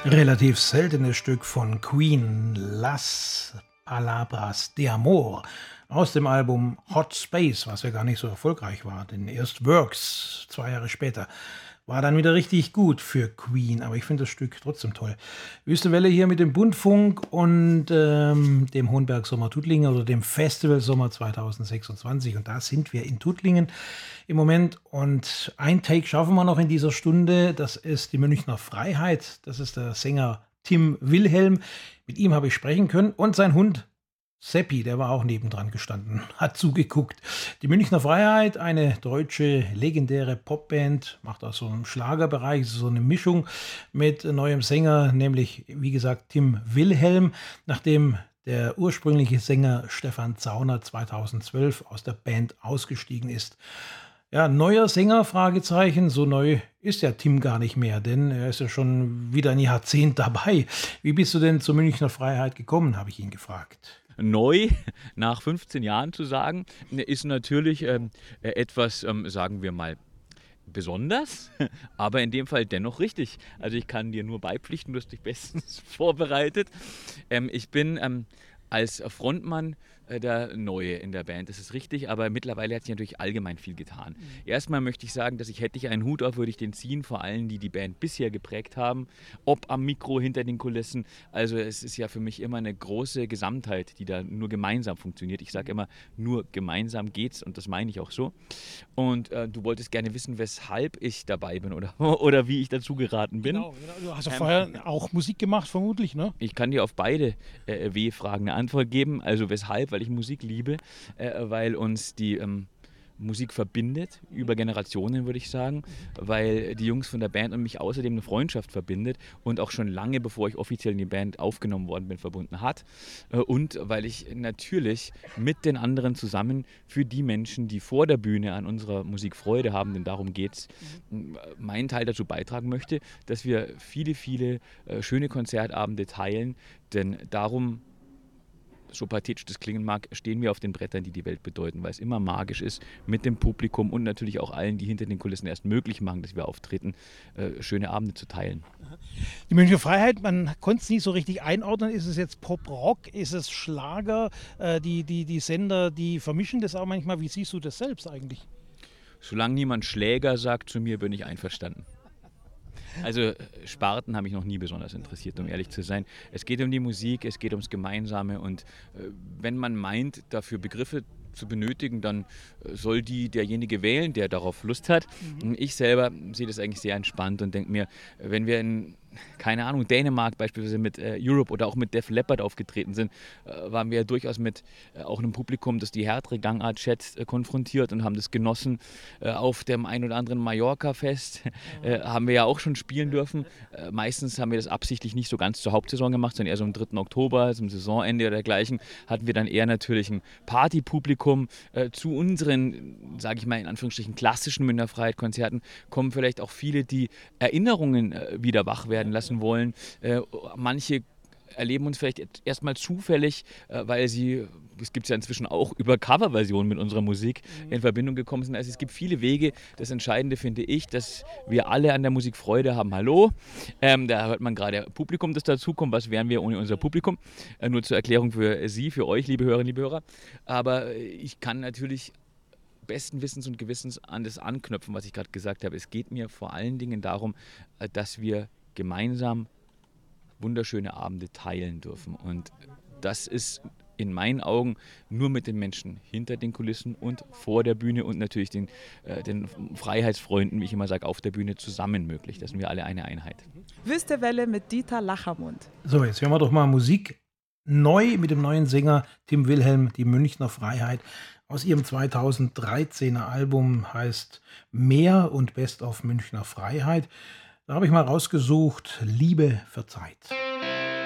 Relativ seltenes Stück von Queen, Las Palabras de Amor, aus dem Album Hot Space, was ja gar nicht so erfolgreich war, denn erst Works, 2 Jahre später, war dann wieder richtig gut für Queen, aber ich finde das Stück trotzdem toll. Wüste Welle hier mit dem Bundfunk und dem Hohenberg Sommer Tuttlingen oder dem Festival Sommer 2026, und da sind wir in Tuttlingen im Moment, und ein Take schaffen wir noch in dieser Stunde, das ist die Münchner Freiheit, das ist der Sänger Tim Wilhelm, mit ihm habe ich sprechen können, und sein Hund Seppi, der war auch nebendran gestanden, hat zugeguckt. Die Münchner Freiheit, eine deutsche legendäre Popband, macht auch so einen Schlagerbereich, so eine Mischung mit neuem Sänger, nämlich wie gesagt Tim Wilhelm, nachdem der ursprüngliche Sänger Stefan Zauner 2012 aus der Band ausgestiegen ist. Ja, neuer Sänger, Fragezeichen, so neu ist ja Tim gar nicht mehr, denn er ist ja schon wieder ein Jahrzehnt dabei. Wie bist du denn zur Münchner Freiheit gekommen, habe ich ihn gefragt. Neu nach 15 Jahren zu sagen, ist natürlich etwas, sagen wir mal, besonders, aber in dem Fall dennoch richtig. Also ich kann dir nur beipflichten, du hast dich bestens vorbereitet. Ich bin als Frontmann der Neue in der Band, das ist richtig, aber mittlerweile hat sich natürlich allgemein viel getan. Erstmal möchte ich sagen, hätte ich einen Hut auf, würde ich den ziehen, vor allem die Band bisher geprägt haben, ob am Mikro, hinter den Kulissen. Also es ist ja für mich immer eine große Gesamtheit, die da nur gemeinsam funktioniert. Ich sage immer, nur gemeinsam geht's, und das meine ich auch so. Und du wolltest gerne wissen, weshalb ich dabei bin oder wie ich dazu geraten bin. Genau. Du hast ja vorher auch Musik gemacht, vermutlich, ne? Ich kann dir auf beide W-Fragen eine Antwort geben. Also weshalb? Weil ich Musik liebe, weil uns die Musik verbindet, über Generationen würde ich sagen, weil die Jungs von der Band und mich außerdem eine Freundschaft verbindet und auch schon lange, bevor ich offiziell in die Band aufgenommen worden bin, verbunden hat. Und weil ich natürlich mit den anderen zusammen für die Menschen, die vor der Bühne an unserer Musik Freude haben, denn darum geht's, meinen Teil dazu beitragen möchte, dass wir viele, viele schöne Konzertabende teilen, denn darum, so pathetisch das klingen mag, stehen wir auf den Brettern, die die Welt bedeuten, weil es immer magisch ist, mit dem Publikum und natürlich auch allen, die hinter den Kulissen erst möglich machen, dass wir auftreten, schöne Abende zu teilen. Die Münchner Freiheit, man konnte es nie so richtig einordnen. Ist es jetzt Pop-Rock? Ist es Schlager? Die Sender, die vermischen das auch manchmal. Wie siehst du das selbst eigentlich? Solange niemand Schläger sagt zu mir, bin ich einverstanden. Also Sparten haben mich noch nie besonders interessiert, um ehrlich zu sein. Es geht um die Musik, es geht ums Gemeinsame, und wenn man meint, dafür Begriffe zu benötigen, dann soll derjenige wählen, der darauf Lust hat. Ich selber sehe das eigentlich sehr entspannt und denke mir, wenn wir in, keine Ahnung, Dänemark beispielsweise mit Europe oder auch mit Def Leppard aufgetreten sind, waren wir durchaus mit auch einem Publikum, das die härtere Gangart schätzt, konfrontiert und haben das genossen. Auf dem ein oder anderen Mallorca-Fest haben wir ja auch schon spielen dürfen. Meistens haben wir das absichtlich nicht so ganz zur Hauptsaison gemacht, sondern eher so am 3. Oktober, zum Saisonende oder dergleichen, hatten wir dann eher natürlich ein Partypublikum. Zu unseren, sage ich mal in Anführungsstrichen, klassischen Münchner Freiheit-Konzerten kommen vielleicht auch viele, die Erinnerungen wieder wach werden lassen wollen. Manche erleben uns vielleicht erstmal zufällig, weil es gibt ja inzwischen auch über Coverversionen mit unserer Musik in Verbindung gekommen sind. Also es gibt viele Wege. Das Entscheidende finde ich, dass wir alle an der Musik Freude haben. Hallo, da hört man gerade Publikum, das dazukommt. Was wären wir ohne unser Publikum? Nur zur Erklärung für Sie, für euch, liebe Hörerinnen, liebe Hörer. Aber ich kann natürlich besten Wissens und Gewissens an das anknüpfen, was ich gerade gesagt habe. Es geht mir vor allen Dingen darum, dass wir gemeinsam wunderschöne Abende teilen dürfen. Und das ist in meinen Augen nur mit den Menschen hinter den Kulissen und vor der Bühne und natürlich den Freiheitsfreunden, wie ich immer sage, auf der Bühne zusammen möglich. Das sind wir alle eine Einheit. Wüste Welle mit Dieter Lachermund. So, jetzt hören wir doch mal Musik neu mit dem neuen Sänger Tim Wilhelm, die Münchner Freiheit. Aus ihrem 2013er Album heißt Mehr und Best of Münchner Freiheit. Da habe ich mal rausgesucht, Liebe verzeiht.